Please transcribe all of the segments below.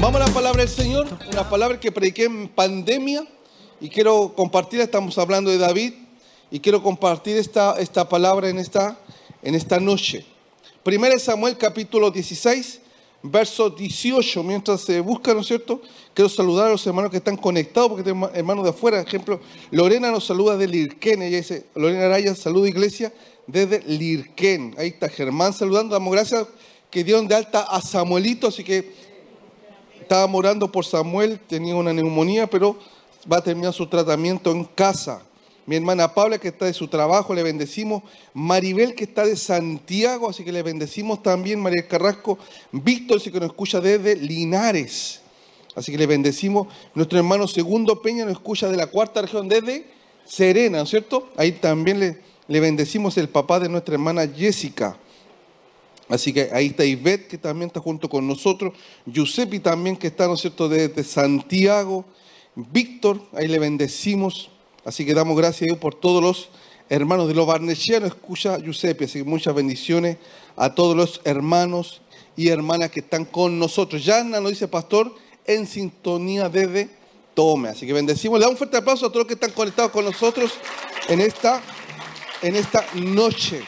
Vamos a la palabra del Señor, una palabra que prediqué en pandemia y quiero compartirla. Estamos hablando de David y quiero compartir esta palabra en esta noche. 1 Samuel capítulo 16, verso 18. Mientras se busca, ¿no es cierto? Quiero saludar a los hermanos que están conectados porque tenemos hermanos de afuera. Por ejemplo, Lorena nos saluda de Lirquén. Ella dice, Lorena Araya, saluda iglesia desde Lirquén. Ahí está Germán saludando. Damos gracias que dieron de alta a Samuelito, así que estábamos orando por Samuel, tenía una neumonía, pero va a terminar su tratamiento en casa. Mi hermana Paula, que está de su trabajo, le bendecimos. Maribel, que está de Santiago, así que le bendecimos también. María Carrasco. Víctor, que nos escucha desde Linares, así que le bendecimos. Nuestro hermano Segundo Peña nos escucha de la cuarta región, desde Serena, ¿no es cierto? Ahí también le bendecimos, el papá de nuestra hermana Jessica. Así que ahí está Ivette, que también está junto con nosotros. Giuseppe también, que está, ¿no es cierto?, desde Santiago. Víctor, ahí le bendecimos. Así que damos gracias a Dios por todos los hermanos de los Barnechea. Nos escucha Giuseppe. Así que muchas bendiciones a todos los hermanos y hermanas que están con nosotros. Yanna nos dice, pastor, en sintonía desde Tome. Así que bendecimos. Le damos un fuerte aplauso a todos los que están conectados con nosotros en esta noche.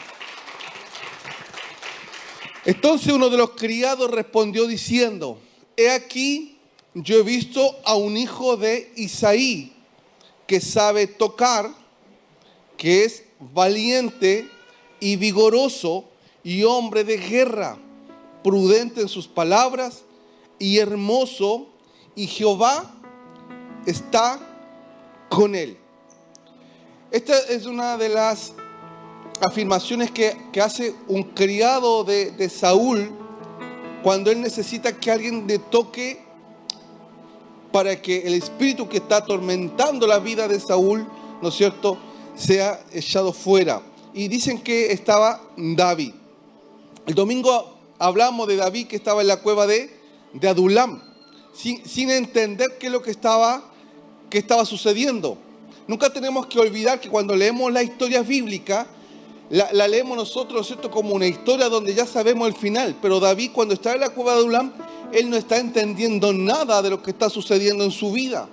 Entonces uno de los criados respondió diciendo, he aquí, yo he visto a un hijo de Isaí que sabe tocar, que es valiente y vigoroso y hombre de guerra, prudente en sus palabras y hermoso, y Jehová está con él. Esta es una de las afirmaciones que hace un criado de Saúl cuando él necesita que alguien le toque para que el espíritu que está atormentando la vida de Saúl, ¿no es cierto?, sea echado fuera. Y dicen que estaba David. El domingo hablamos de David que estaba en la cueva de Adulam, sin entender qué es lo que estaba sucediendo. Nunca tenemos que olvidar que cuando leemos las historias bíblicas, la leemos nosotros, ¿no es cierto?, como una historia donde ya sabemos el final. Pero David, cuando está en la cueva de Adulam, él no está entendiendo nada de lo que está sucediendo en su vida.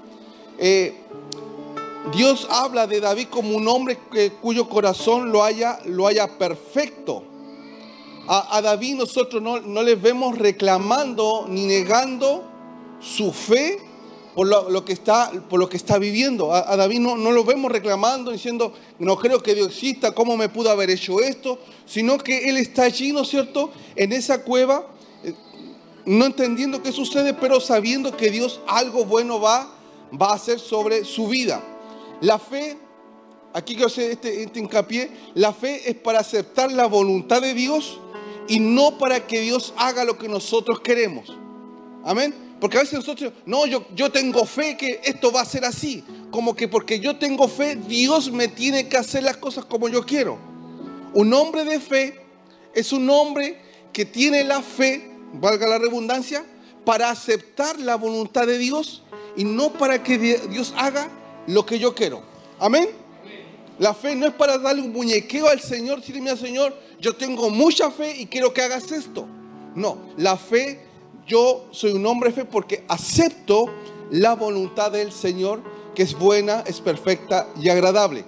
Dios habla de David como un hombre cuyo corazón lo haya perfecto. A David nosotros no le vemos reclamando ni negando su fe por lo que está viviendo. A David no lo vemos reclamando, diciendo, no creo que Dios exista, ¿cómo me pudo haber hecho esto? Sino que él está allí, ¿no es cierto?, en esa cueva, no entendiendo qué sucede, pero sabiendo que Dios algo bueno va a hacer sobre su vida. La fe, aquí quiero hacer este hincapié, la fe es para aceptar la voluntad de Dios y no para que Dios haga lo que nosotros queremos. Amén. Porque a veces nosotros, no, yo tengo fe que esto va a ser así. Como que porque yo tengo fe, Dios me tiene que hacer las cosas como yo quiero. Un hombre de fe es un hombre que tiene la fe, valga la redundancia, para aceptar la voluntad de Dios y no para que Dios haga lo que yo quiero. Amén. La fe no es para darle un muñequeo al Señor, decirle, mira, Señor, yo tengo mucha fe y quiero que hagas esto. No, la fe, yo soy un hombre de fe porque acepto la voluntad del Señor, que es buena, es perfecta y agradable.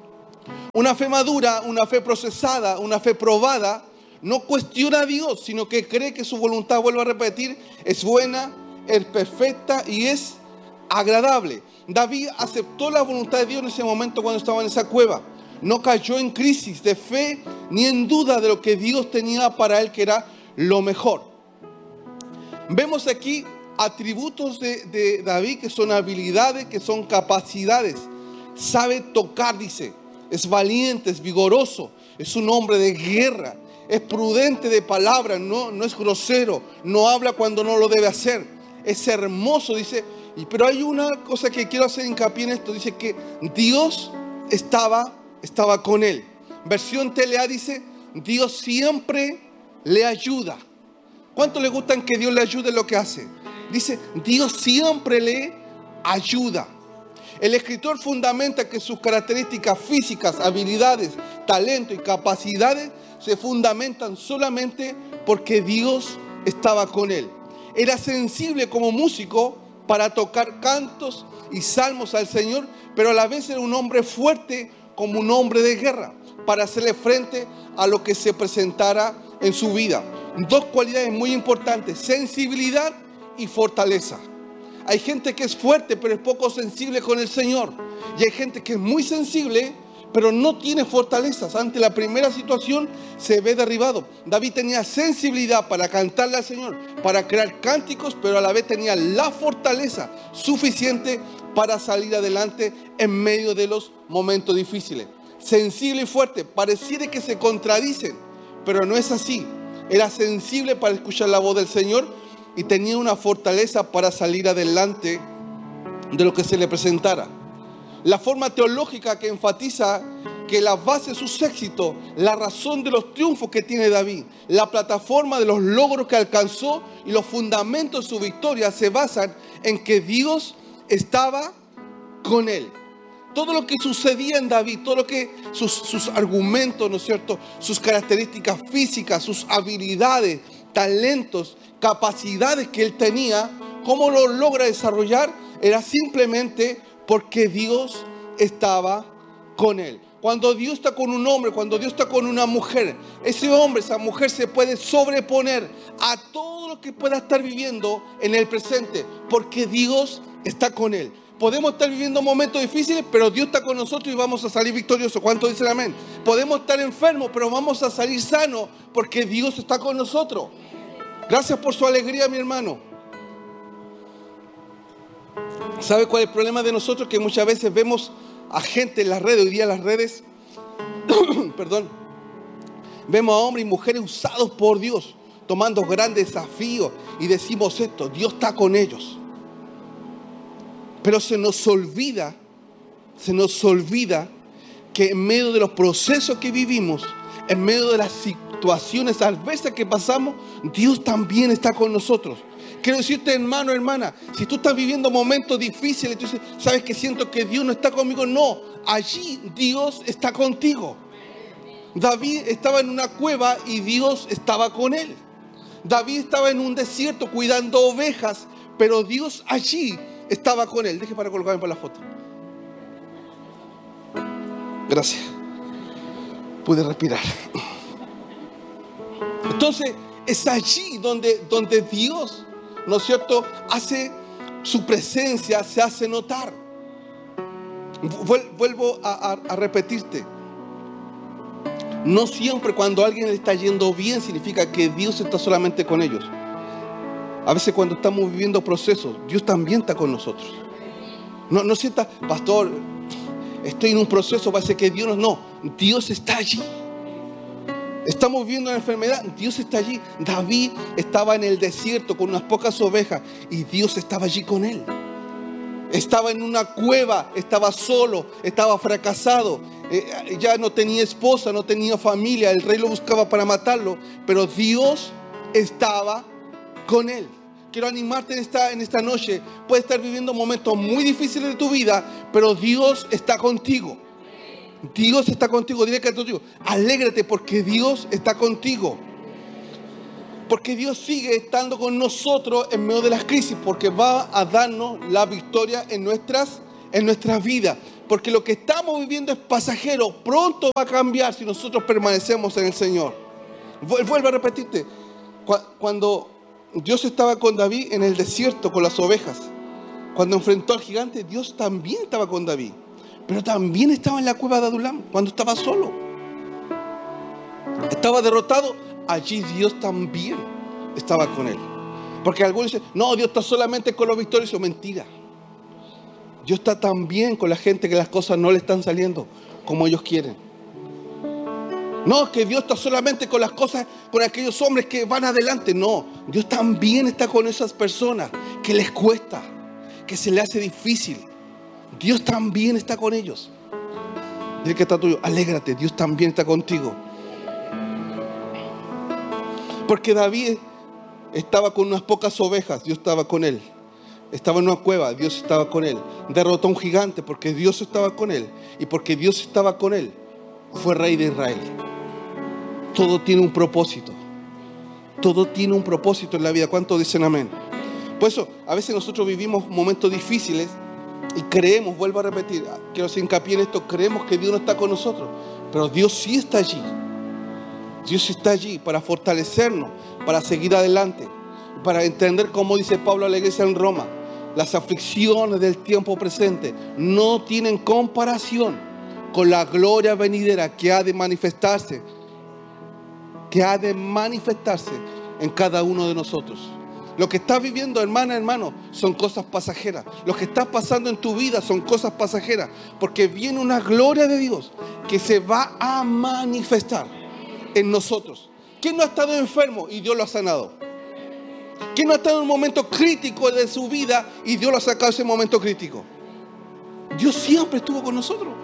Una fe madura, una fe procesada, una fe probada, no cuestiona a Dios, sino que cree que su voluntad, vuelvo a repetir, es buena, es perfecta y es agradable. David aceptó la voluntad de Dios en ese momento cuando estaba en esa cueva. No cayó en crisis de fe ni en duda de lo que Dios tenía para él, que era lo mejor. Vemos aquí atributos de David que son habilidades, que son capacidades. Sabe tocar, dice. Es valiente, es vigoroso, es un hombre de guerra. Es prudente de palabra, no es grosero, no habla cuando no lo debe hacer. Es hermoso, dice. Pero hay una cosa que quiero hacer hincapié en esto. Dice que Dios estaba con él. Versión TLA dice, Dios siempre le ayuda. ¿Cuánto le gustan que Dios le ayude en lo que hace? Dice, Dios siempre le ayuda. El escritor fundamenta que sus características físicas, habilidades, talento y capacidades se fundamentan solamente porque Dios estaba con él. Era sensible como músico para tocar cantos y salmos al Señor, pero a la vez era un hombre fuerte como un hombre de guerra para hacerle frente a lo que se presentara en su vida. Dos cualidades muy importantes: sensibilidad y fortaleza. Hay gente que es fuerte pero es poco sensible con el Señor, y hay gente que es muy sensible pero no tiene fortalezas. Ante la primera situación se ve derribado. David tenía sensibilidad para cantarle al Señor, para crear cánticos, pero a la vez tenía la fortaleza suficiente para salir adelante en medio de los momentos difíciles. Sensible y fuerte, pareciera que se contradicen, pero no es así. Era sensible para escuchar la voz del Señor y tenía una fortaleza para salir adelante de lo que se le presentara. La forma teológica que enfatiza que la base de sus éxitos, la razón de los triunfos que tiene David, la plataforma de los logros que alcanzó y los fundamentos de su victoria se basan en que Dios estaba con él. Todo lo que sucedía en David, todo lo que sus argumentos, ¿no es cierto?, sus características físicas, sus habilidades, talentos, capacidades que él tenía, cómo lo logra desarrollar, era simplemente porque Dios estaba con él. Cuando Dios está con un hombre, cuando Dios está con una mujer, ese hombre, esa mujer se puede sobreponer a todo lo que pueda estar viviendo en el presente, porque Dios está con él. Podemos estar viviendo momentos difíciles, pero Dios está con nosotros y vamos a salir victoriosos. ¿Cuántos dicen amén? Podemos estar enfermos, pero vamos a salir sanos porque Dios está con nosotros. Gracias por su alegría, mi hermano. ¿Sabe cuál es el problema de nosotros? Que muchas veces vemos a gente en las redes, hoy día en las redes, vemos a hombres y mujeres usados por Dios, tomando grandes desafíos y decimos esto: Dios está con ellos. Pero se nos olvida que en medio de los procesos que vivimos, en medio de las situaciones adversas que pasamos, Dios también está con nosotros. Quiero decirte, hermano, hermana, si tú estás viviendo momentos difíciles, tú dices, ¿sabes que siento que Dios no está conmigo? No, allí Dios está contigo. David estaba en una cueva y Dios estaba con él. David estaba en un desierto cuidando ovejas, pero Dios allí estaba con él. Deje para colocarme para la foto. Gracias. Pude respirar. Entonces, es allí donde Dios, ¿no es cierto?, hace su presencia, se hace notar. Vuelvo a repetirte. No siempre cuando a alguien le está yendo bien significa que Dios está solamente con ellos. A veces cuando estamos viviendo procesos, Dios también está con nosotros. No sienta, pastor, estoy en un proceso, parece que Dios no. Dios está allí. Estamos viviendo una enfermedad, Dios está allí. David estaba en el desierto con unas pocas ovejas y Dios estaba allí con él. Estaba en una cueva, estaba solo, estaba fracasado, ya no tenía esposa, no tenía familia, el rey lo buscaba para matarlo, pero Dios estaba con él. Quiero animarte en esta noche. Puedes estar viviendo momentos muy difíciles de tu vida, pero Dios está contigo. Dios está contigo. Dile que a tu hijo, alégrate porque Dios está contigo. Porque Dios sigue estando con nosotros en medio de las crisis, porque va a darnos la victoria en nuestras vidas. Porque lo que estamos viviendo es pasajero, pronto va a cambiar si nosotros permanecemos en el Señor. Vuelvo a repetirte, cuando Dios estaba con David en el desierto con las ovejas, cuando enfrentó al gigante, Dios también estaba con David, pero también estaba en la cueva de Adulam cuando estaba solo. Estaba derrotado, allí Dios también estaba con él. Porque algunos dicen, no, Dios está solamente con los victoriosos. Mentira. Dios está también con la gente que las cosas no le están saliendo como ellos quieren. No, que Dios está solamente con las cosas, con aquellos hombres que van adelante. No, Dios también está con esas personas que les cuesta, que se les hace difícil. Dios también está con ellos. Dile que está tuyo, alégrate, Dios también está contigo. Porque David estaba con unas pocas ovejas, Dios estaba con él. Estaba en una cueva, Dios estaba con él. Derrotó a un gigante porque Dios estaba con él. Y porque Dios estaba con él, fue rey de Israel. Todo tiene un propósito. Todo tiene un propósito en la vida. ¿Cuántos dicen amén? Por eso, a veces nosotros vivimos momentos difíciles y creemos, vuelvo a repetir, quiero hacer hincapié en esto, creemos que Dios no está con nosotros, pero Dios sí está allí. Dios está allí para fortalecernos, para seguir adelante, para entender, como dice Pablo a la iglesia en Roma, las aflicciones del tiempo presente no tienen comparación con la gloria venidera que ha de manifestarse en cada uno de nosotros. Lo que estás viviendo, hermana, hermano, son cosas pasajeras. Lo que está pasando en tu vida son cosas pasajeras, porque viene una gloria de Dios que se va a manifestar en nosotros. ¿Quién no ha estado enfermo y Dios lo ha sanado? ¿Quién no ha estado en un momento crítico de su vida y Dios lo ha sacado de ese momento crítico? Dios siempre estuvo con nosotros.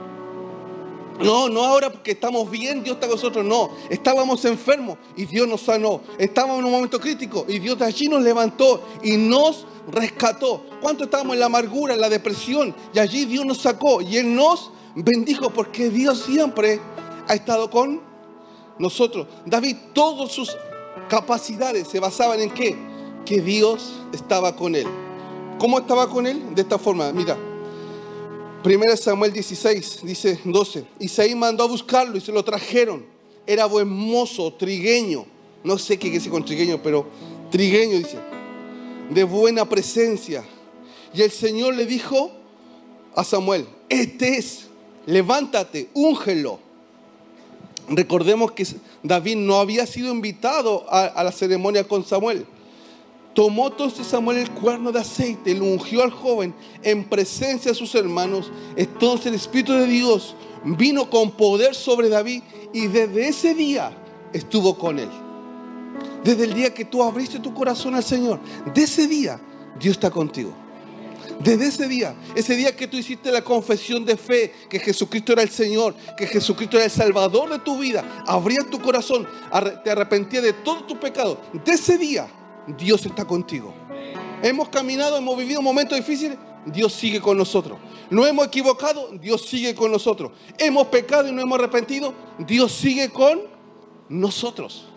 No ahora porque estamos bien, Dios está con nosotros. No, estábamos enfermos y Dios nos sanó. Estábamos en un momento crítico y Dios de allí nos levantó y nos rescató. ¿Cuánto estábamos en la amargura, en la depresión? Y allí Dios nos sacó y Él nos bendijo, porque Dios siempre ha estado con nosotros. David, todas sus capacidades se basaban en ¿qué? Que Dios estaba con él. ¿Cómo estaba con él? De esta forma, mira. 1 Samuel 16, dice 12. Isaí mandó a buscarlo y se lo trajeron. Era buen mozo, trigueño. No sé qué dice con trigueño, pero trigueño dice. De buena presencia. Y el Señor le dijo a Samuel: este es, levántate, úngelo. Recordemos que David no había sido invitado a la ceremonia con Samuel. Tomó entonces Samuel el cuerno de aceite, lo ungió al joven en presencia de sus hermanos. Entonces el Espíritu de Dios vino con poder sobre David y desde ese día estuvo con él. Desde el día que tú abriste tu corazón al Señor, de ese día Dios está contigo. Desde ese día que tú hiciste la confesión de fe, que Jesucristo era el Señor, que Jesucristo era el Salvador de tu vida, abrías tu corazón, te arrepentías de todo tu pecado. De ese día, Dios está contigo. Hemos caminado, hemos vivido momentos difíciles, Dios sigue con nosotros. Nos hemos equivocado, Dios sigue con nosotros. Hemos pecado y nos hemos arrepentido, Dios sigue con nosotros.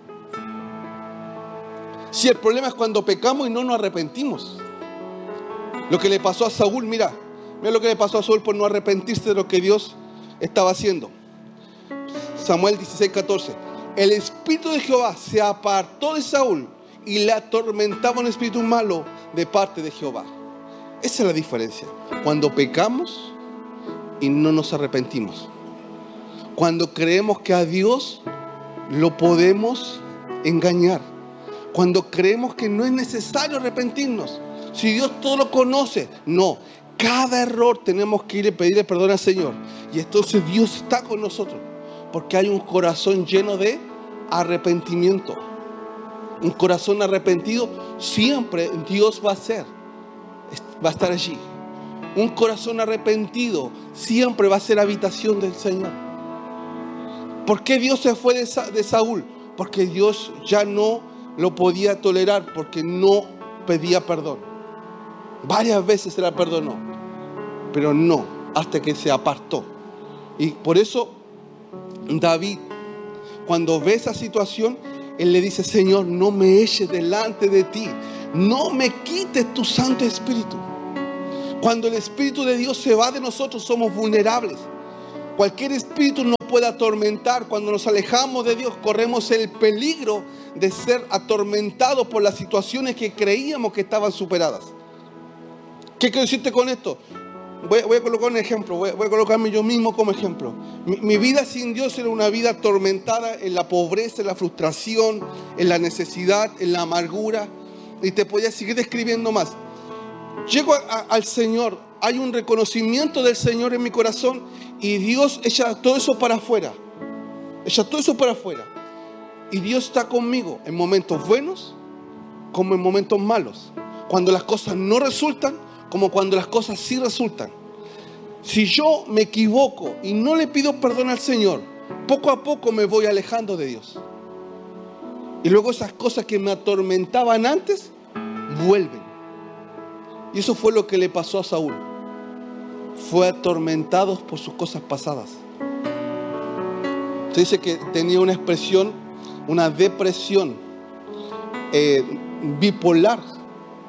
Si el problema es cuando pecamos y no nos arrepentimos. Lo que le pasó a Saúl, mira lo que le pasó a Saúl por no arrepentirse de lo que Dios estaba haciendo. Samuel 16:14. El espíritu de Jehová se apartó de Saúl y le atormentaba un espíritu malo de parte de Jehová. Esa es la diferencia. Cuando pecamos y no nos arrepentimos. Cuando creemos que a Dios lo podemos engañar. Cuando creemos que no es necesario arrepentirnos. Si Dios todo lo conoce. No, cada error tenemos que ir a pedirle perdón al Señor. Y entonces Dios está con nosotros. Porque hay un corazón lleno de arrepentimiento. Un corazón arrepentido, siempre Dios va a estar allí. Un corazón arrepentido siempre va a ser habitación del Señor. ¿Por qué Dios se fue de Saúl? Porque Dios ya no lo podía tolerar, porque no pedía perdón. Varias veces se la perdonó, pero no, hasta que se apartó. Y por eso David, cuando ve esa situación, él le dice: Señor, no me eches delante de ti, no me quites tu Santo Espíritu. Cuando el Espíritu de Dios se va de nosotros, somos vulnerables. Cualquier espíritu nos puede atormentar. Cuando nos alejamos de Dios, corremos el peligro de ser atormentados por las situaciones que creíamos que estaban superadas. ¿Qué quiero decirte con esto? Voy a colocar un ejemplo, voy a colocarme yo mismo como ejemplo. Mi vida sin Dios era una vida atormentada en la pobreza, en la frustración, en la necesidad, en la amargura. Y te podía seguir describiendo más. Llego al Señor, hay un reconocimiento del Señor en mi corazón y Dios echa todo eso para afuera. Y Dios está conmigo en momentos buenos como en momentos malos. Cuando las cosas no resultan, como cuando las cosas sí resultan. Si yo me equivoco y no le pido perdón al Señor, poco a poco me voy alejando de Dios. Y luego esas cosas que me atormentaban antes, vuelven. Y eso fue lo que le pasó a Saúl. Fue atormentado por sus cosas pasadas. Se dice que tenía una expresión, una depresión bipolar.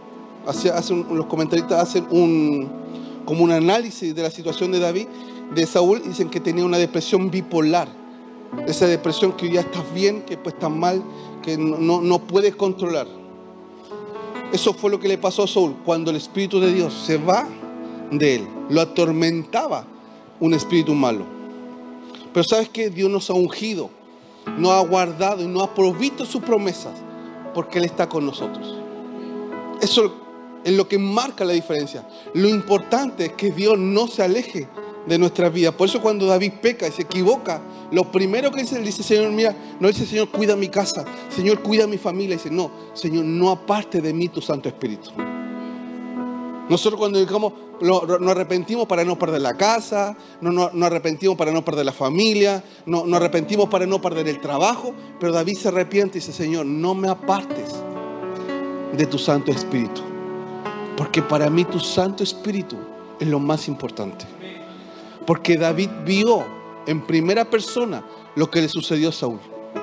los comentaristas hacen como un análisis de la situación de David, de Saúl, y dicen que tenía una depresión bipolar. Esa depresión que hoy día estás bien, que después estás mal, que no puedes controlar. Eso fue lo que le pasó a Saúl cuando el Espíritu de Dios se va de él. Lo atormentaba un espíritu malo. Pero ¿sabes qué? Dios nos ha ungido, nos ha guardado y nos ha provisto sus promesas, porque Él está con nosotros. Eso es lo que marca la diferencia. Lo importante es que Dios no se aleje de nuestra vida. Por eso cuando David peca y se equivoca, lo primero que dice, Señor, mira, no dice, Señor, cuida mi casa, Señor, cuida mi familia. Dice, no, Señor, no aparte de mí tu Santo Espíritu. Nosotros cuando digamos, nos arrepentimos para no perder la casa, nos arrepentimos para no perder la familia, nos arrepentimos para no perder el trabajo, pero David se arrepiente y dice, Señor, no me apartes de tu Santo Espíritu, porque para mí tu Santo Espíritu es lo más importante. Porque David vio en primera persona lo que le sucedió a Saúl.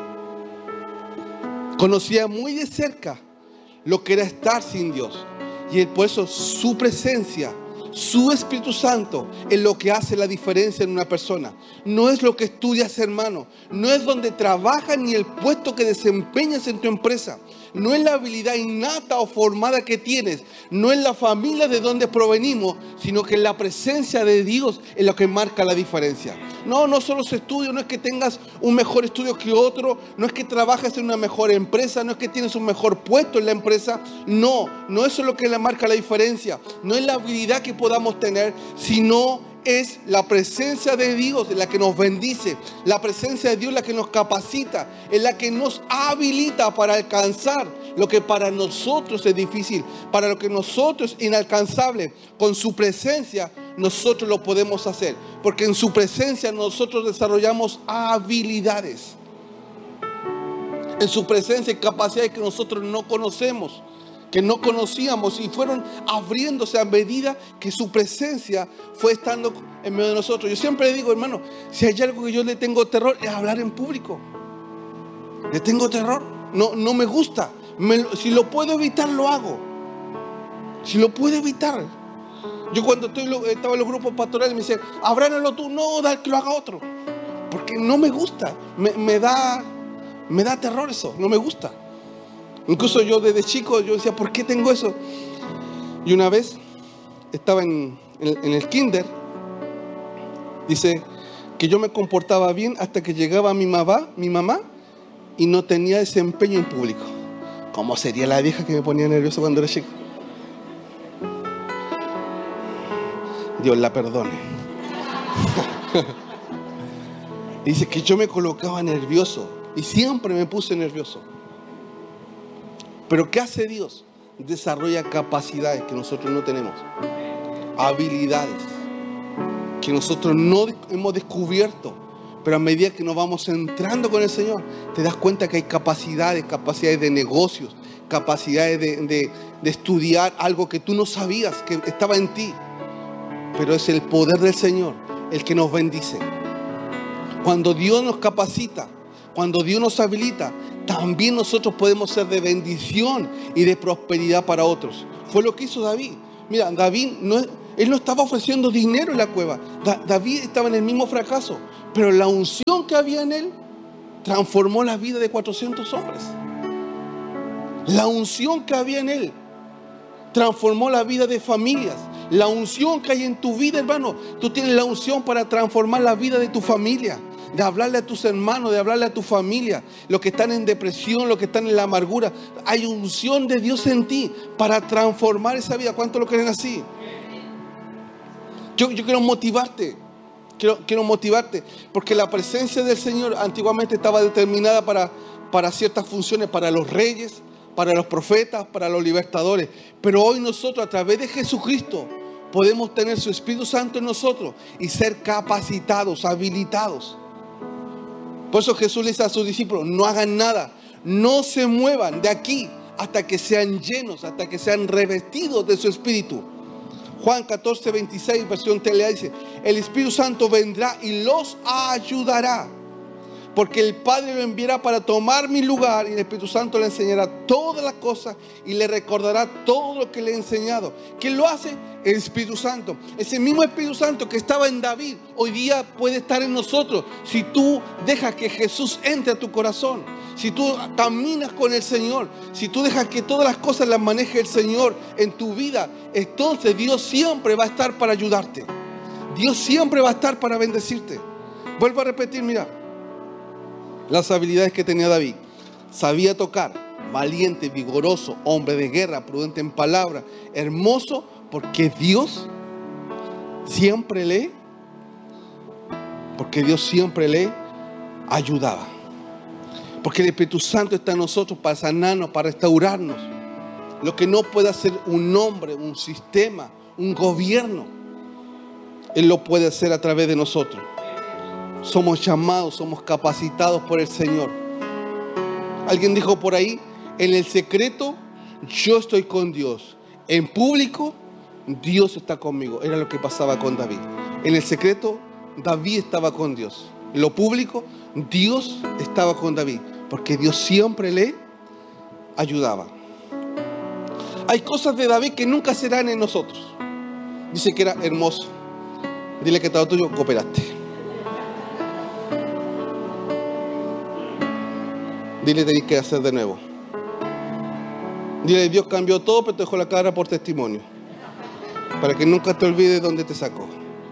Conocía muy de cerca lo que era estar sin Dios. Y por eso su presencia, su Espíritu Santo es lo que hace la diferencia en una persona. No es lo que estudias, hermano. No es donde trabajas ni el puesto que desempeñas en tu empresa. No es la habilidad innata o formada que tienes. No es la familia de donde provenimos, sino que la presencia de Dios es lo que marca la diferencia. No solo su estudio, no es que tengas un mejor estudio que otro, no es que trabajes en una mejor empresa, no es que tienes un mejor puesto en la empresa. No eso es lo que le marca la diferencia. No es la habilidad que podamos tener, sino es la presencia de Dios la que nos bendice, la presencia de Dios la que nos capacita, es la que nos habilita para alcanzar lo que para nosotros es difícil, para lo que nosotros es inalcanzable. Con su presencia nosotros lo podemos hacer, porque en su presencia nosotros desarrollamos habilidades. En su presencia hay capacidades que nosotros no conocemos, que no conocíamos, y fueron abriéndose a medida que su presencia fue estando en medio de nosotros. Yo siempre digo, hermano, si hay algo que yo le tengo terror es hablar en público. Le tengo terror, no me gusta. Si lo puedo evitar, lo hago. Si lo puedo evitar. Yo cuando estaba en los grupos pastorales me decían, abránalo tú, no, da que lo haga otro, porque no me gusta, me da terror eso, no me gusta. Incluso yo desde chico, yo decía, ¿por qué tengo eso? Y una vez estaba en el kinder, dice que yo me comportaba bien hasta que llegaba mi mamá y no tenía desempeño en público. ¿Cómo sería la vieja que me ponía nervioso cuando era chico? Dios la perdone. Dice que yo me colocaba nervioso y siempre me puse nervioso. Pero ¿qué hace Dios? Desarrolla capacidades que nosotros no tenemos, habilidades que nosotros no hemos descubierto, pero a medida que nos vamos entrando con el Señor, te das cuenta que hay capacidades de negocios, capacidades de estudiar algo que tú no sabías que estaba en ti, pero es el poder del Señor el que nos bendice. Cuando Dios nos capacita, cuando Dios nos habilita, también nosotros podemos ser de bendición y de prosperidad para otros. Fue lo que hizo David. Mira, David él no estaba ofreciendo dinero en la cueva. David estaba en el mismo fracaso, pero la unción que había en él transformó la vida de 400 hombres. La unción que había en él transformó la vida de familias. La unción que hay en tu vida, hermano, tú tienes la unción para transformar la vida de tu familia, de hablarle a tus hermanos, de hablarle a tu familia, los que están en depresión, los que están en la amargura. Hay unción de Dios en ti para transformar esa vida. ¿Cuántos lo creen así? Yo quiero motivarte. Quiero motivarte, porque la presencia del Señor antiguamente estaba determinada para ciertas funciones, para los reyes, para los profetas, para los libertadores. Pero hoy nosotros, a través de Jesucristo, podemos tener su Espíritu Santo en nosotros y ser capacitados, habilitados. Por eso Jesús le dice a sus discípulos, no hagan nada, no se muevan de aquí hasta que sean llenos, hasta que sean revestidos de su Espíritu. Juan 14, 26, versión TLA dice, el Espíritu Santo vendrá y los ayudará Porque el Padre lo enviará para tomar mi lugar y el Espíritu Santo le enseñará todas las cosas y le recordará todo lo que le he enseñado. ¿Quién lo hace? El Espíritu Santo. Ese mismo Espíritu Santo que estaba en David, hoy día puede estar en nosotros. Si tú dejas que Jesús entre a tu corazón, si tú caminas con el Señor, si tú dejas que todas las cosas las maneje el Señor en tu vida, entonces Dios siempre va a estar para ayudarte. Dios siempre va a estar para bendecirte. Vuelvo a repetir, mira. Las habilidades que tenía David: sabía tocar, valiente, vigoroso, hombre de guerra, prudente en palabra, hermoso, porque Dios siempre le ayudaba. Porque el Espíritu Santo está en nosotros para sanarnos, para restaurarnos. Lo que no puede hacer un hombre, un sistema, un gobierno, Él lo puede hacer a través de nosotros. Somos llamados, somos capacitados por el Señor. Alguien dijo por ahí: en el secreto yo estoy con Dios, en público Dios está conmigo. Era lo que pasaba con David. En el secreto David estaba con Dios, en lo público Dios estaba con David, porque Dios siempre le ayudaba. Hay cosas de David que nunca serán en nosotros. Dice que era hermoso. Dile que estaba tuyo, cooperaste. Dile, tenés que hacer de nuevo. Dile, Dios cambió todo, pero te dejó la cara por testimonio, para que nunca te olvides dónde te sacó.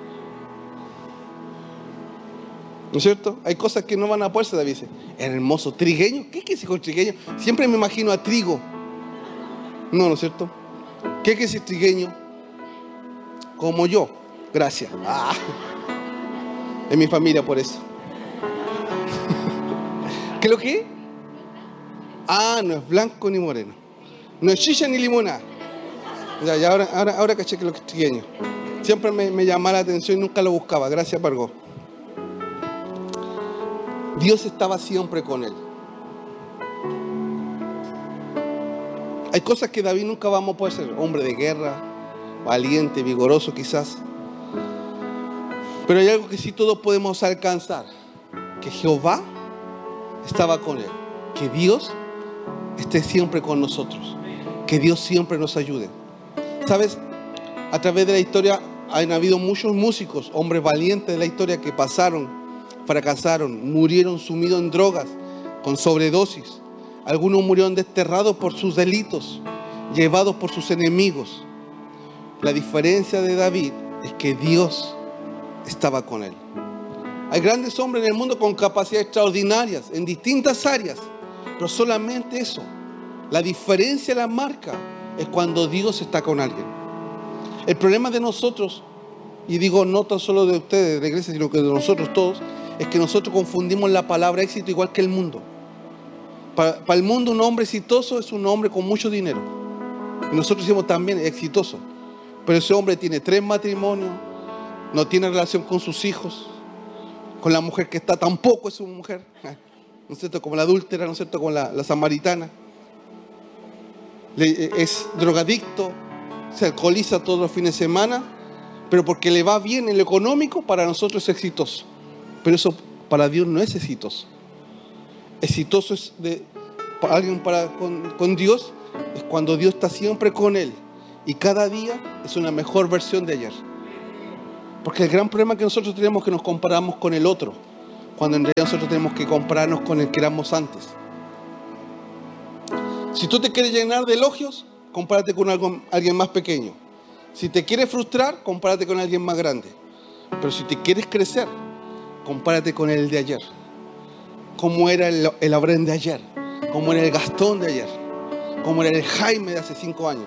¿No es cierto? Hay cosas que no van a poderse. David dice, hermoso, trigueño. ¿Qué quiere decir con trigueño? Siempre me imagino a trigo. No, ¿no es cierto? ¿Qué quiere decir trigueño? Como yo. Gracias. En mi familia por eso. ¿Qué es lo que es? No es blanco ni moreno. No es chicha ni limonada. Ya ahora caché que lo que es trigueño. Siempre me llamaba la atención y nunca lo buscaba. Gracias, Pargo. Dios estaba siempre con él. Hay cosas que David nunca vamos a poder ser. Hombre de guerra, valiente, vigoroso quizás. Pero hay algo que sí todos podemos alcanzar. Que Jehová estaba con él. Que Dios esté siempre con nosotros. Que Dios siempre nos ayude. ¿Sabes? A través de la historia han habido muchos músicos, hombres valientes de la historia que pasaron, fracasaron, murieron sumidos en drogas, con sobredosis. Algunos murieron desterrados por sus delitos, llevados por sus enemigos. La diferencia de David es que Dios estaba con él. Hay grandes hombres en el mundo con capacidades extraordinarias en distintas áreas, pero solamente eso. La diferencia, la marca, es cuando Dios está con alguien. El problema de nosotros, y digo no tan solo de ustedes, de la iglesia, sino que de nosotros todos, es que nosotros confundimos la palabra éxito igual que el mundo. Para el mundo un hombre exitoso es un hombre con mucho dinero. Y nosotros decimos también exitoso. Pero ese hombre tiene 3 matrimonios, no tiene relación con sus hijos, con la mujer que está tampoco es su mujer, ¿no es cierto? Como la adúltera, ¿no es cierto? Como la samaritana. Es drogadicto, se alcoholiza todos los fines de semana, pero porque le va bien en lo económico, para nosotros es exitoso. Pero eso para Dios no es exitoso. Exitoso es para alguien con Dios, es cuando Dios está siempre con él y cada día es una mejor versión de ayer. Porque el gran problema que nosotros tenemos es que nos comparamos con el otro, cuando en realidad nosotros tenemos que compararnos con el que éramos antes. Si tú te quieres llenar de elogios, compárate con alguien más pequeño. Si te quieres frustrar, compárate con alguien más grande. Pero si te quieres crecer, compárate con el de ayer. ¿Cómo era el Abraham de ayer? ¿Cómo era el Gastón de ayer? ¿Cómo era el Jaime de hace 5 años?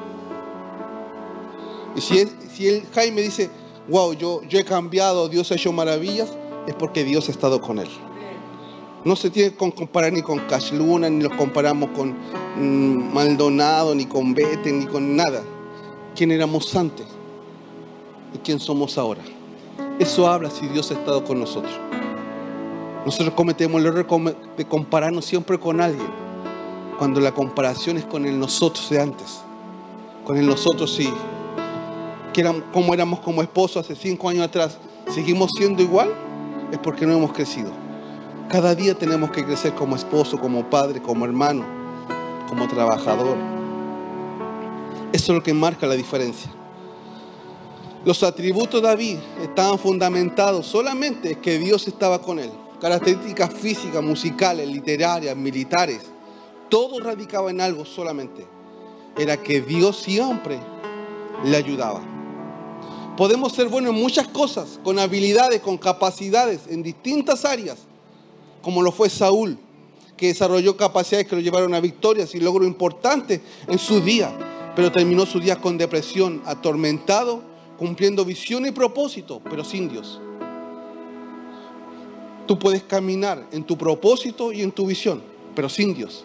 Y si el Jaime dice, wow, yo he cambiado, Dios ha hecho maravillas, es porque Dios ha estado con él. No se tiene que comparar ni con Cash Luna, ni los comparamos con Maldonado, ni con Bete, ni con nada. ¿Quién éramos antes? ¿Y quién somos ahora? Eso habla si Dios ha estado con nosotros. Nosotros cometemos el error de compararnos siempre con alguien, cuando la comparación es con el nosotros de antes. Con el nosotros sí. Como éramos como esposos hace 5 años atrás, ¿seguimos siendo igual? Es porque no hemos crecido. Cada día tenemos que crecer como esposo, como padre, como hermano, como trabajador. Eso es lo que marca la diferencia. Los atributos de David estaban fundamentados solamente en que Dios estaba con él. Características físicas, musicales, literarias, militares. Todo radicaba en algo solamente. Era que Dios siempre le ayudaba. Podemos ser buenos en muchas cosas, con habilidades, con capacidades, en distintas áreas, como lo fue Saúl, que desarrolló capacidades que lo llevaron a victorias y logros importantes en sus días, pero terminó sus días con depresión, atormentado, cumpliendo visión y propósito, pero sin Dios. Tú puedes caminar en tu propósito y en tu visión, pero sin Dios.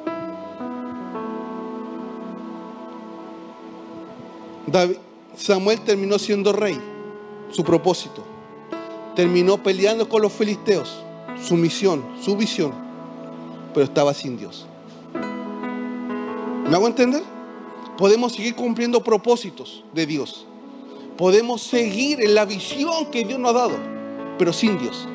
Samuel terminó siendo rey, su propósito. Terminó peleando con los filisteos, su misión, su visión, pero estaba sin Dios. ¿Me hago entender? Podemos seguir cumpliendo propósitos de Dios. Podemos seguir en la visión que Dios nos ha dado, pero sin Dios.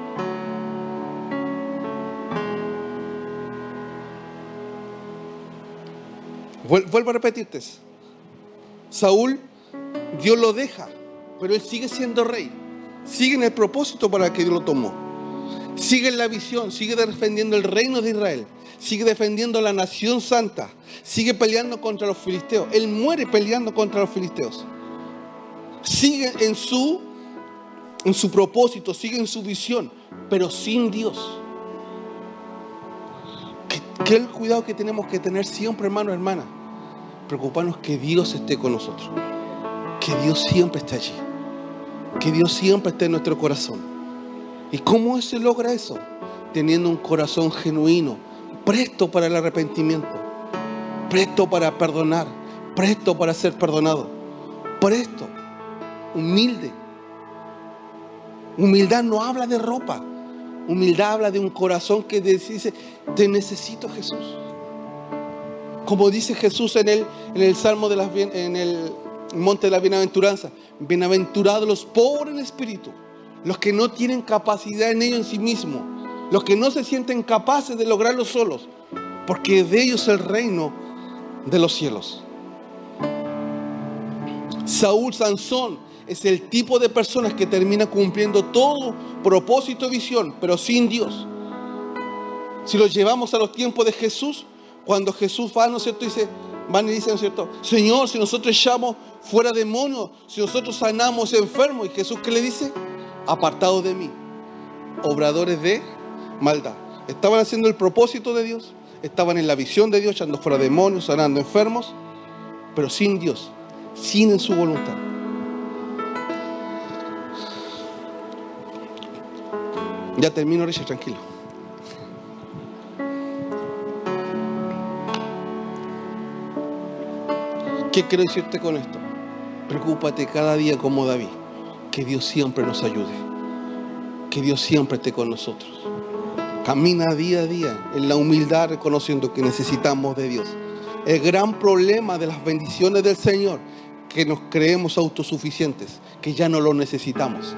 Vuelvo a repetirte. Saúl, Dios lo deja, pero él sigue siendo rey. Sigue en el propósito para el que Dios lo tomó. Sigue en la visión, sigue defendiendo el reino de Israel. Sigue defendiendo la nación santa. Sigue peleando contra los filisteos. Él muere peleando contra los filisteos. Sigue en su propósito, sigue en su visión, pero sin Dios. ¿Qué es el cuidado que tenemos que tener siempre, hermano, hermana? Preocuparnos que Dios esté con nosotros. Que Dios siempre esté allí. Que Dios siempre esté en nuestro corazón. ¿Y cómo se logra eso? Teniendo un corazón genuino, presto para el arrepentimiento, presto para perdonar, presto para ser perdonado, presto, humilde. Humildad no habla de ropa. Humildad habla de un corazón que dice: te necesito, Jesús. Como dice Jesús en el Salmo en el Monte de la Bienaventuranza: bienaventurados los pobres en espíritu, los que no tienen capacidad en ellos en sí mismos, los que no se sienten capaces de lograrlo solos, porque de ellos es el reino de los cielos. Saúl, Sansón, es el tipo de personas que termina cumpliendo todo propósito y visión, pero sin Dios. Si lo llevamos a los tiempos de Jesús, cuando Jesús va, ¿no es cierto? Van y dicen, ¿no es cierto? Señor, si nosotros echamos fuera demonios, si nosotros sanamos enfermos, y Jesús, ¿qué le dice? Apartados de mí, obradores de maldad. Estaban haciendo el propósito de Dios, estaban en la visión de Dios, echando fuera demonios, sanando enfermos, pero sin Dios, sin en su voluntad. Ya termino, Richard, tranquilo. ¿Qué quiero decirte con esto? Preocúpate cada día como David, que Dios siempre nos ayude, que Dios siempre esté con nosotros. Camina día a día en la humildad, reconociendo que necesitamos de Dios. El gran problema de las bendiciones del Señor, que nos creemos autosuficientes, que ya no lo necesitamos.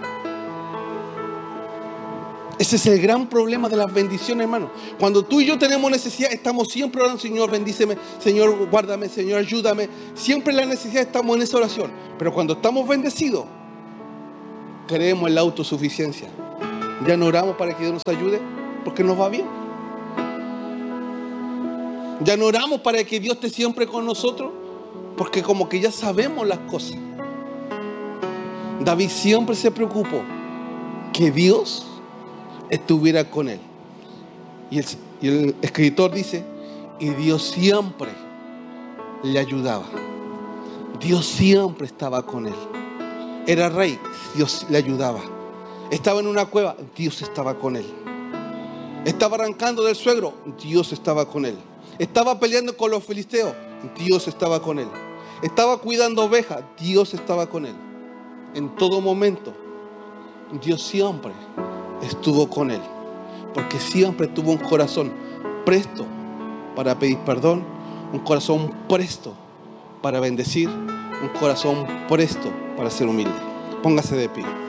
Ese es el gran problema de las bendiciones, hermano. Cuando tú y yo tenemos necesidad, estamos siempre orando: Señor, bendíceme, Señor, guárdame, Señor, ayúdame. Siempre en la necesidad estamos en esa oración. Pero cuando estamos bendecidos, creemos en la autosuficiencia. Ya no oramos para que Dios nos ayude porque nos va bien. Ya no oramos para que Dios esté siempre con nosotros porque como que ya sabemos las cosas. David siempre se preocupó que Dios estuviera con él. Y el escritor dice: y Dios siempre le ayudaba. Dios siempre estaba con él. Era rey, Dios le ayudaba. Estaba en una cueva, Dios estaba con él. Estaba arrancando del suegro, Dios estaba con él. Estaba peleando con los filisteos, Dios estaba con él. Estaba cuidando ovejas, Dios estaba con él. En todo momento, Dios siempre estuvo con él, porque siempre tuvo un corazón presto para pedir perdón, un corazón presto para bendecir, un corazón presto para ser humilde. Póngase de pie.